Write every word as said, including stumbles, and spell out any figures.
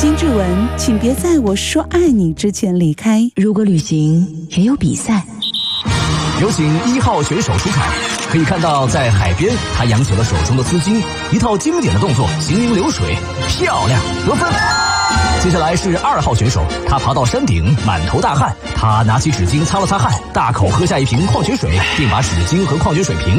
金志文，请别在我说爱你之前离开。 如果旅行也有比赛， 有请一号选手出场。可以看到，在海边，他扬起了手中的丝巾，一套经典的动作，行云流水，漂亮，得分。接下来是二号选手，他爬到山顶，满头大汗，他拿起纸巾擦了擦汗，大口喝下一瓶矿泉水，并把纸巾和矿泉水瓶